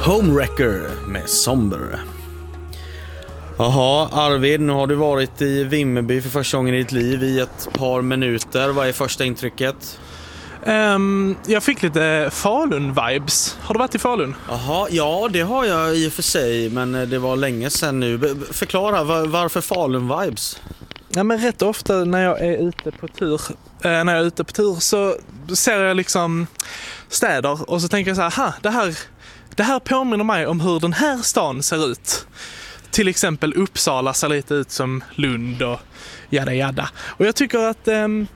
Homewrecker med Somber. Jaha, Arvid, nu har du varit i Vimmerby för första gången i ditt liv i ett par minuter. Vad är första intrycket? Jag fick lite Falun-vibes. Har du varit i Falun? Jaha, ja det har jag i och för sig, men det var länge sedan nu. Förklara, varför Falun-vibes? Ja, men rätt ofta när jag är ute på tur, så ser jag liksom städer och så tänker jag så här, det här påminner mig om hur den här stan ser ut. Till exempel Uppsala ser lite ut som Lund och jada. Och jag tycker att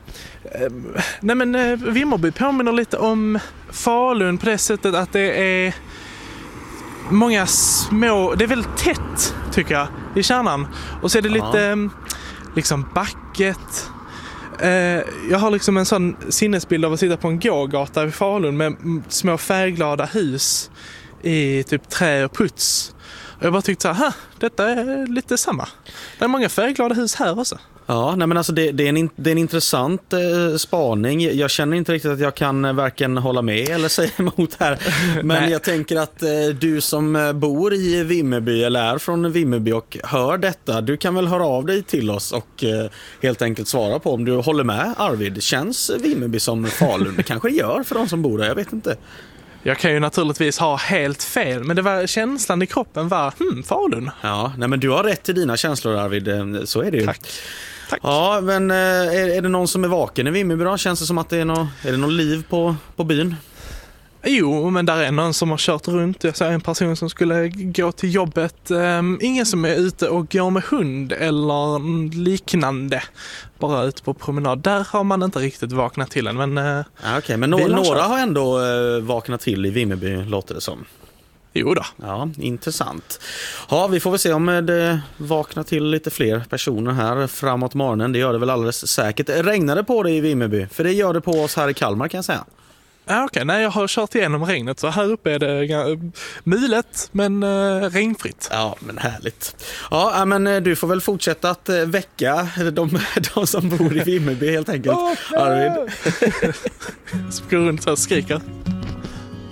Vimmerby påminner lite om Falun på det sättet att det är många små, det är väldigt tätt tycker jag i kärnan. Och så är det lite liksom backet. Jag har liksom en sån sinnesbild av att sitta på en gågata i Falun med små färgglada hus i typ trä och puts. Och jag bara tyckte så här, detta är lite samma. Det är många färgglada hus här också. Ja, nej men alltså det är en intressant spaning. Jag känner inte riktigt att jag kan varken hålla med eller säga emot här. Men jag tänker att du som bor i Vimmerby eller är från Vimmerby och hör detta, du kan väl höra av dig till oss och helt enkelt svara på om du håller med Arvid. Känns Vimmerby som Falun? Det kanske det gör för de som bor där, jag vet inte. Jag kan ju naturligtvis ha helt fel, men det var känslan i kroppen var Falun. Ja, nej men du har rätt i dina känslor Arvid, så är det ju. Tack. Ja, men är det någon som är vaken i Vimmerby då? Känns det som att det är något liv på byn? Jo, men där är någon som har kört runt. Jag ser en person som skulle gå till jobbet. Ingen som är ute och går med hund eller liknande. Bara ute på promenad. Där har man inte riktigt vaknat till än. Men, okej, men några har ändå vaknat till i Vimmerby, låter det som. Jo då. Ja, intressant. Ja, vi får väl se om det vaknar till lite fler personer här framåt morgonen. Det gör det väl alldeles säkert. Regnar det på det i Vimmerby? För det gör det på oss här i Kalmar kan jag säga. Okej, nej, jag har kört igenom regnet så här uppe är det mulet men regnfritt. Ja, men härligt. Ja, men du får väl fortsätta att väcka de som bor i Vimmerby helt enkelt. Arvid. Ska runt så här skrika.